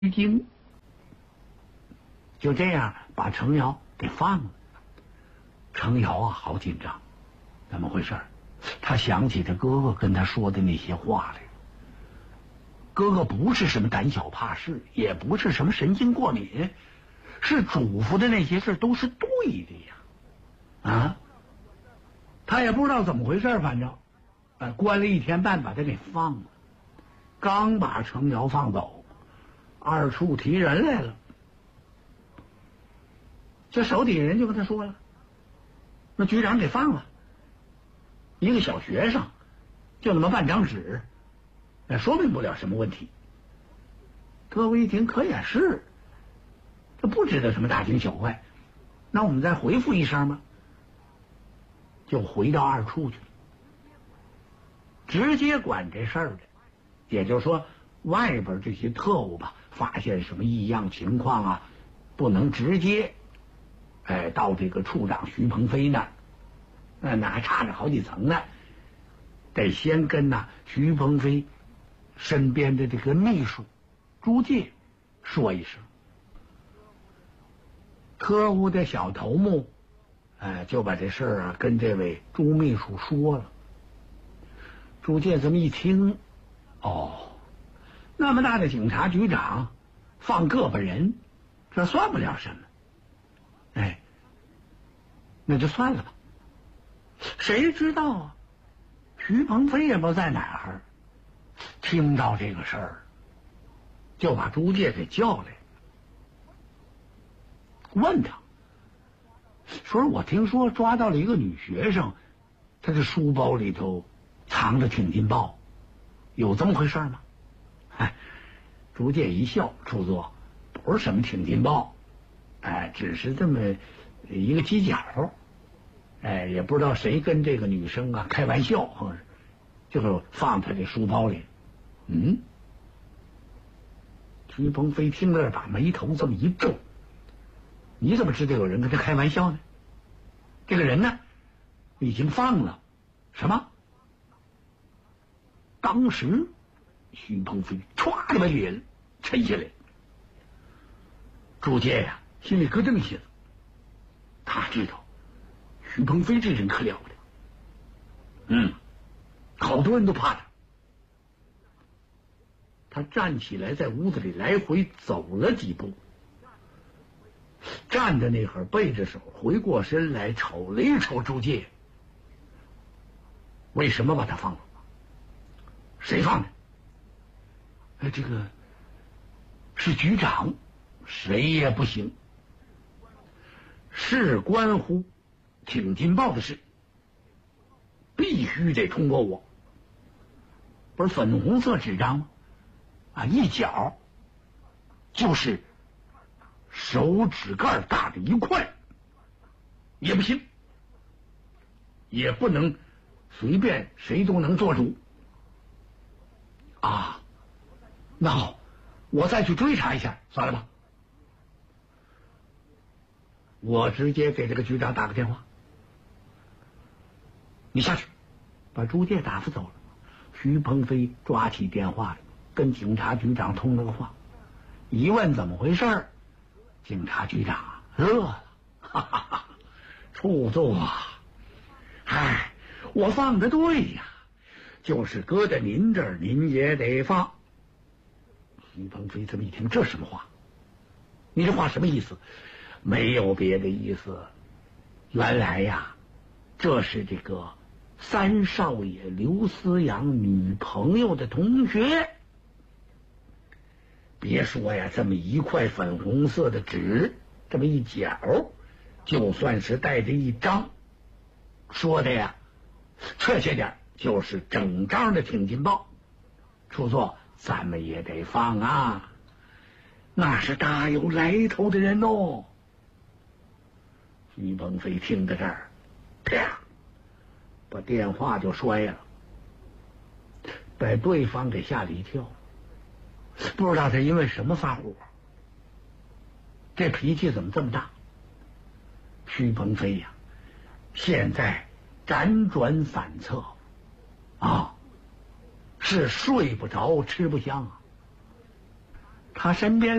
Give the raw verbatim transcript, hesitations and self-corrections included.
经，就这样把程瑶给放了。程瑶啊，好紧张，怎么回事？他想起他哥哥跟他说的那些话来。哥哥不是什么胆小怕事，也不是什么神经过敏，是嘱咐的那些事都是对的呀。啊，他也不知道怎么回事，反正，呃，关了一天半，把他给放了。刚把程瑶放走，二处提人来了。这手底下人就跟他说了，那局长给放了，一个小学生，就那么半张纸，也说明不了什么问题。各位一听，可也是，这不值得什么大惊小怪，那我们再回复一声吗？就回到二处去了，直接管这事儿的，也就是说外边这些特务吧，发现什么异样情况啊，不能直接哎到这个处长徐鹏飞那儿，那那还差着好几层呢，得先跟呐徐鹏飞身边的这个秘书朱介说一声。特务的小头目哎就把这事儿啊跟这位朱秘书说了。朱介这么一听，哦，那么大的警察局长放个把人，这算不了什么，哎，那就算了吧。谁知道啊，徐鹏飞也不知道在哪儿，听到这个事儿，就把朱介给叫来，问他说：“我听说抓到了一个女学生，她的书包里头藏着挺进报，有这么回事吗？”哎，朱介一笑，处座不是什么挺进报，哎，只是这么一个犄角，哎，也不知道谁跟这个女生啊开玩笑，或者就放他这书包里。嗯，徐鹏飞听了，把眉头这么一皱：“你怎么知道有人跟他开玩笑呢？这个人呢，已经放了。什么？”当时徐鹏飞歘的把脸沉下来。朱介呀，心里咯噔一下子，他知道徐鹏飞这人可了得，嗯，好多人都怕他。他站起来，在屋子里来回走了几步，站的那会儿背着手，回过身来瞅了一瞅朱介。为什么把他放了？谁放的？哎，这个是局长，谁也不行，是关乎挺进报的事，必须得通过我。不是粉红色纸张吗？啊，一角就是手指盖大的一块，也不行，也不能随便谁都能做主啊。那好，我再去追查一下，算了吧。我直接给这个局长打个电话，你下去把朱介打发走了。徐鹏飞抓起电话来，跟警察局长通了个话，一问怎么回事，警察局长啊乐了，哈哈哈，处座啊，哎，我放的对呀，就是搁在您这儿，您也得放。徐鹏飞这么一听，这什么话？你这话什么意思？没有别的意思，原来呀，这是这个三少爷刘思阳女朋友的同学。别说呀，这么一块粉红色的纸，这么一角，就算是带着一张，说的呀，确切点就是整张的挺进报。处座，咱们也得放啊，那是大有来头的人哦。徐鹏飞听到这儿，啪，把电话就摔了，把对方给吓了一跳。不知道他因为什么发火，这脾气怎么这么大？徐鹏飞呀，现在辗转反侧啊，是睡不着吃不香啊。 他身边